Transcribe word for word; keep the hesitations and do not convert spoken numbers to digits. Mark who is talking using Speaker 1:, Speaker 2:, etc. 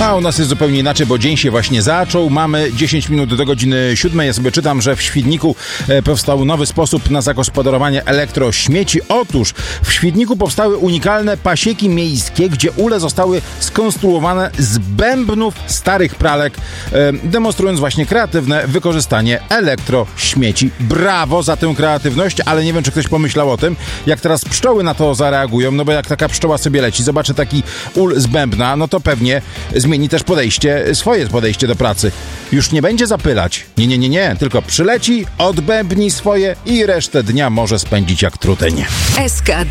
Speaker 1: A u nas jest zupełnie inaczej, bo dzień się właśnie zaczął. Mamy dziesięć minut do godziny siódmej. Ja sobie czytam, że w Świdniku powstał nowy sposób na zagospodarowanie elektrośmieci. Otóż w Świdniku powstały unikalne pasieki miejskie, gdzie ule zostały skonstruowane z bębnów starych pralek, demonstrując właśnie kreatywne wykorzystanie elektrośmieci. Brawo za tę kreatywność, ale nie wiem, czy ktoś pomyślał o tym, jak teraz pszczoły na to zareagują, no bo jak taka pszczoła sobie leci, zobaczy taki ul z bębna, no to pewnie zmieni też podejście, swoje podejście do pracy. Już nie będzie zapylać. Nie, nie, nie, nie. Tylko przyleci, odbębni swoje i resztę dnia może spędzić jak truteń.
Speaker 2: S K